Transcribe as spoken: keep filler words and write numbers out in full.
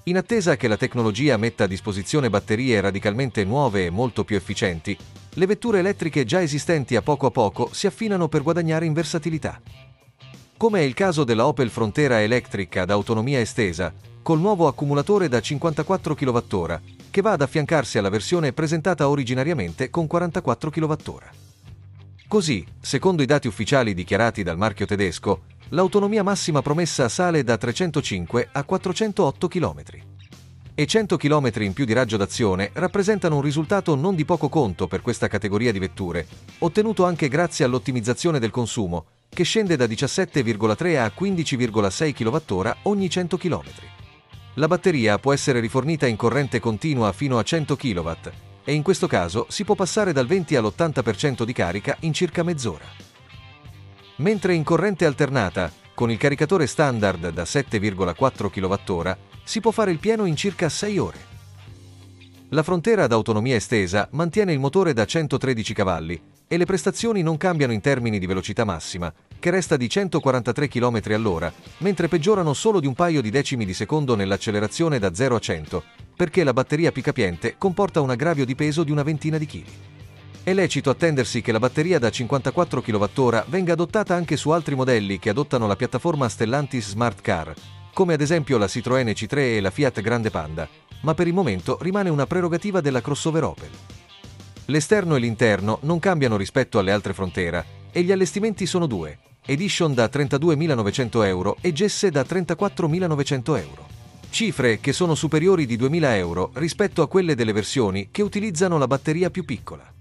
In attesa che la tecnologia metta a disposizione batterie radicalmente nuove e molto più efficienti, le vetture elettriche già esistenti a poco a poco si affinano per guadagnare in versatilità. Come è il caso della Opel Frontera Electric ad autonomia estesa, col nuovo accumulatore da cinquantaquattro chilowattora, che va ad affiancarsi alla versione presentata originariamente con quarantaquattro chilowattora. Così, secondo i dati ufficiali dichiarati dal marchio tedesco, l'autonomia massima promessa sale da trecentocinque a quattrocentootto chilometri. E cento chilometri in più di raggio d'azione rappresentano un risultato non di poco conto per questa categoria di vetture, ottenuto anche grazie all'ottimizzazione del consumo, che scende da diciassette virgola tre a quindici virgola sei chilowattora ogni cento chilometri. La batteria può essere rifornita in corrente continua fino a cento chilowatt e in questo caso si può passare dal venti all'ottanta per cento di carica in circa mezz'ora. Mentre in corrente alternata, con il caricatore standard da sette virgola quattro chilowattora, si può fare il pieno in circa sei ore. La Frontera ad autonomia estesa mantiene il motore da centotredici cavalli e le prestazioni non cambiano in termini di velocità massima, che resta di centoquarantatré chilometri all'ora, mentre peggiorano solo di un paio di decimi di secondo nell'accelerazione da zero a cento, perché la batteria più capiente comporta un aggravio di peso di una ventina di chili. È lecito attendersi che la batteria da cinquantaquattro chilowattora venga adottata anche su altri modelli che adottano la piattaforma Stellantis Smart Car, come ad esempio la Citroën C tre e la Fiat Grande Panda, ma per il momento rimane una prerogativa della crossover Opel. L'esterno e l'interno non cambiano rispetto alle altre Frontera e gli allestimenti sono due, Edition da trentaduemilanovecento euro e Gesse da trentaquattromilanovecento euro. Cifre che sono superiori di duemila euro rispetto a quelle delle versioni che utilizzano la batteria più piccola.